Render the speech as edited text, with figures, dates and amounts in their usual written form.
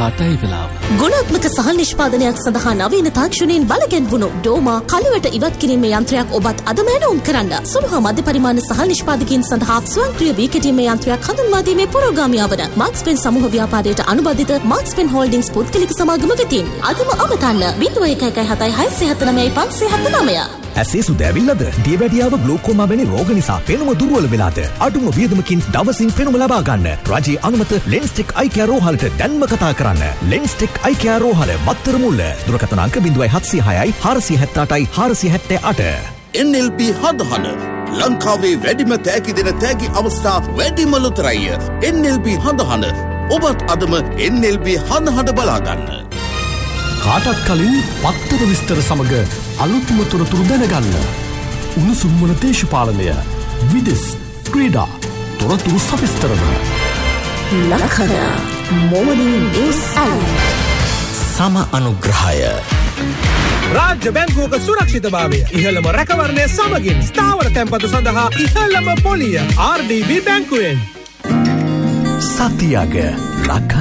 8යි වෙලාව. ගුණාත්මක සහල් නිෂ්පාදනයක් සඳහා නවීන තාක්ෂණයෙන් බලගැන්වුණු ඩෝමා කලවට ඉවත් කිරීමේ යන්ත්‍රයක් ඔබත් අදම ඇනවුම් කරන්න. සුළු හා මධ්‍ය පරිමාණ සහල් නිෂ්පාදකයන් සඳහා ස්වයංක්‍රීය වී කෙටීමේ යන්ත්‍රයක් හඳුන්වා දීමේ පුරෝගාමියා වන මාක්ස්පෙන් සමූහ ව්‍යාපාරයට අනුබද්ධිත මාක්ස්පෙන් හෝල්ඩින්ග්ස් පුද්ගලික සමාගම වෙතින් අදම අමතන්න 01176579. ඇසේ සුදැවිල්ලද දියවැඩියාව ග්ලූකෝමා වැනි රෝග නිසා පෙනුම දුර්වල වෙලාද අඩුම වියදමකින් දවසින් පෙනුම ලබා ගන්න රජයේ අනුමත ලෙන්ස්ටෙක් අයි කෙයා රෝහලට දැන්ම කතා කරන්න. ලෙන්ස්ටෙක් අයි කෙයා රෝහල මත්තර මුල්ල දුරකථන අංක 0706යි 478යි 478. NLB හඳහන ලංකාවේ වැඩිම තෑගි දෙන තෑගි අවස්ථා වැඩිම ලොතරැය. NLB හඳහන ඔබත් අදම NLB හඳහන බලාගන්න. කාටත් කලින් පත්තර විස්තර සමග අලුත්ම තොරතුරු දැනගන්න. උණුසුම් වන දේශපාලනය, විදෙස්, ක්‍රීඩා, තොරතුරු සවිස්තරව. ලකන මොවනින් නිවුස් සම අනුග්‍රහය. රාජ්‍ය බැංකුවක සුරක්ෂිතභාවය ඉහළම රැකවරණය සමගින් ස්ථාවර තැන්පතු සඳහා ඉහළම පොලිය RDB බැංකුවෙන්. සතියග රක